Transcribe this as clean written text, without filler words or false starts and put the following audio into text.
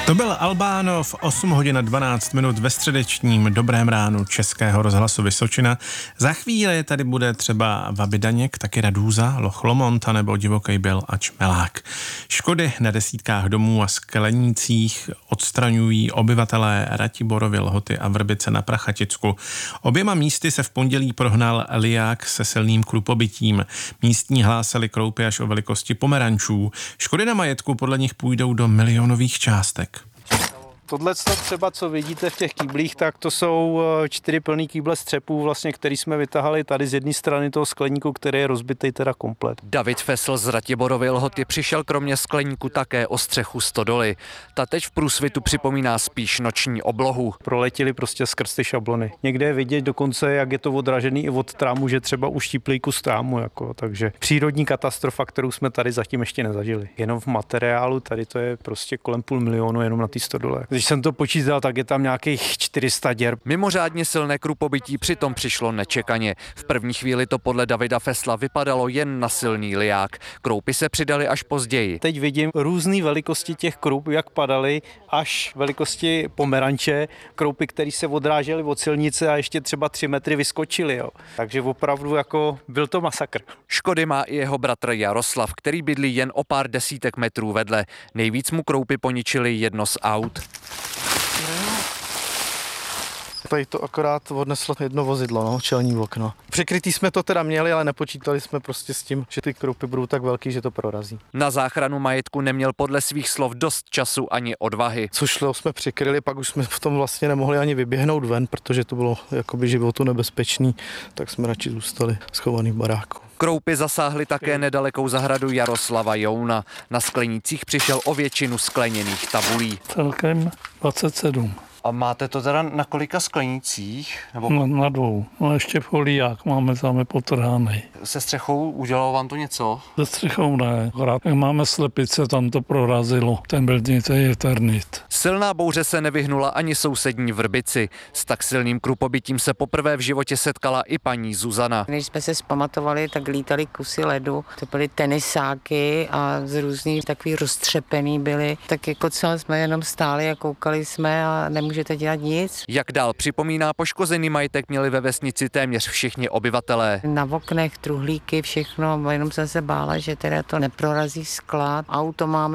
To byl Albano v 8 hodin a 12 minut ve středečním Dobrém ránu Českého rozhlasu Vysočina. Za chvíli tady bude třeba Vabidaněk, taky Radúza, Loch Lomond nebo Divoký Bil a Čmelák. Škody na desítkách domů a sklenících odstraňují obyvatelé Ratiborovy Lhoty a Vrbice na Prachaticku. Oběma místy se v pondělí prohnal liják se silným krupobytím. Místní hlásali kroupy až o velikosti pomerančů. Škody na majetku podle nich půjdou do milionových částek. Tohle třeba, co vidíte v těch kýblích, tak to jsou 4 plný kýble střepů, vlastně, který jsme vytahali tady z jedné strany toho skleníku, který je rozbitý teda komplet. David Fesl z Ratiborovy Lhoty přišel kromě skleníku také o střechu stodoly. Ta teď v průsvitu připomíná spíš noční oblohu. Proletěli prostě skrz ty šablony. Někde je vidět dokonce, jak je to odražený i od trámu, že třeba uštíplý kus trámu, takže přírodní katastrofa, kterou jsme tady zatím ještě nezažili. Jenom v materiálu tady to je prostě kolem 500 000 jenom na té stodole. Když jsem to počítal, tak je tam nějakých 400 děr. Mimořádně silné krupobytí přitom přišlo nečekaně. V první chvíli to podle Davida Fesla vypadalo jen na silný liják. Kroupy se přidaly až později. Teď vidím různé velikosti těch krup, jak padaly, až velikosti pomeranče, kroupy, které se odrážely od silnice a ještě třeba 3 metry vyskočily. Takže opravdu byl to masakr. Škody má i jeho bratr Jaroslav, který bydlí jen o pár desítek metrů vedle. Nejvíc mu kroupy poničily jedno z aut. Tady to akorát odneslo jedno vozidlo, čelní okno. Překrytý jsme to teda měli, ale nepočítali jsme prostě s tím, že ty kroupy budou tak velký, že to prorazí. Na záchranu majetku neměl podle svých slov dost času ani odvahy. Co šlo, jsme přikryli, pak už jsme v tom vlastně nemohli ani vyběhnout ven, protože to bylo jakoby životu nebezpečný, tak jsme radši zůstali schovaný v baráku. Kroupy zasáhly také nedalekou zahradu Jaroslava Jouna. Na sklenících přišel o většinu skleněných tabulí. Celkem 27. A máte to teda na kolika sklenících? Nebo... Na 2. No ještě foliák máme záme potrhaný. Se střechou udělalo vám to něco? Se střechou ne, akorát jak máme slepice, tam to prorazilo. Ten byl je eternit. Silná bouře se nevyhnula ani sousední Vrbici. S tak silným krupobytím se poprvé v životě setkala i paní Zuzana. Když jsme se zpamatovali, tak lítaly kusy ledu. To byly tenisáky a z různých takový roztřepený byly. Tak celé jsme jenom stáli a koukali jsme a nemůžete dělat nic. Jak dál připomíná, poškozený majetek měli ve vesnici téměř všichni obyvatelé. Na oknech truhlíky, všechno, jenom jsem se bála, že teda to neprorazí sklad. Auto máme